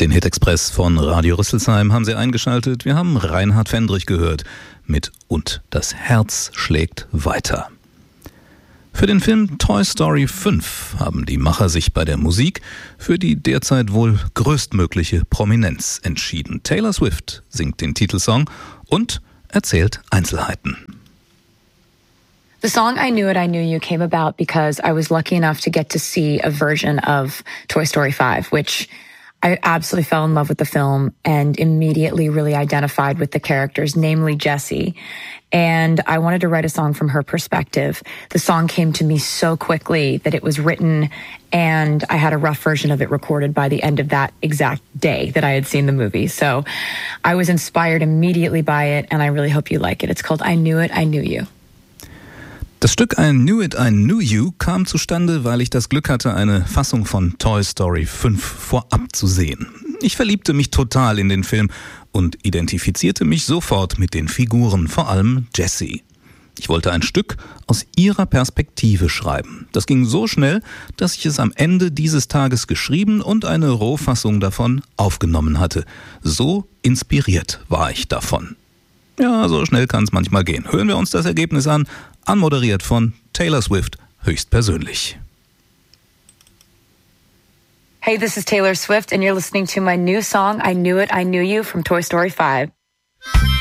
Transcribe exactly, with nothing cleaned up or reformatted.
Den Hit-Express von Radio Rüsselsheim haben Sie eingeschaltet. Wir haben Reinhard Fendrich gehört mit Und das Herz schlägt weiter. Für den Film Toy Story fünf haben die Macher sich bei der Musik für die derzeit wohl größtmögliche Prominenz entschieden. Taylor Swift singt den Titelsong und erzählt Einzelheiten. The song I Knew It, I Knew You came about because I was lucky enough to get to see a version of Toy Story five, which I absolutely fell in love with the film and immediately really identified with the characters, namely Jessie. And I wanted to write a song from her perspective. The song came to me so quickly that it was written, and I had a rough version of it recorded by the end of that exact day that I had seen the movie. So I was inspired immediately by it, and I really hope you like it. It's called I Knew It, I Knew You. Das Stück I Knew It, I Knew You kam zustande, weil ich das Glück hatte, eine Fassung von Toy Story fünf vorab zu sehen. Ich verliebte mich total in den Film und identifizierte mich sofort mit den Figuren, vor allem Jessie. Ich wollte ein Stück aus ihrer Perspektive schreiben. Das ging so schnell, dass ich es am Ende dieses Tages geschrieben und eine Rohfassung davon aufgenommen hatte. So inspiriert war ich davon. Ja, so schnell kann es manchmal gehen. Hören wir uns das Ergebnis an, anmoderiert von Taylor Swift höchstpersönlich. Hey, this is Taylor Swift, and you're listening to my new song, I Knew It, I Knew You, from Toy Story five.